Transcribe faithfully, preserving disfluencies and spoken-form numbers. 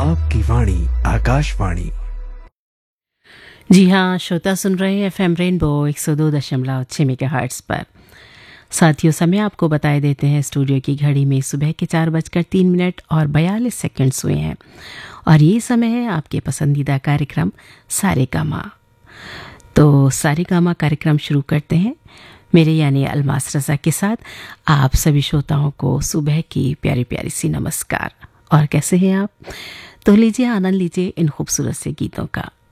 आपकी वाणी आकाशवाणी। जी हाँ, श्रोता सुन रहे हैं एफएम रेनबो एक सौ दो दशमलव छः मेगाहर्ट्ज़ पर। साथियों, समय आपको बताए देते हैं स्टूडियो की घड़ी में सुबह के चार बजकर तीन मिनट और बयालीस सेकंड्स हुए हैं और ये समय है आपके पसंदीदा कार्यक्रम सारे गामा। तो सारे गामा कार्यक्रम शुरू करते हैं मेरे यानी अलमास रज़ा के साथ। आप सभी श्रोताओं को सुबह की प्यारी प्यारी सी नमस्कार। और कैसे हैं आप? तो लीजिए आनंद लीजिए इन खूबसूरत से गीतों का।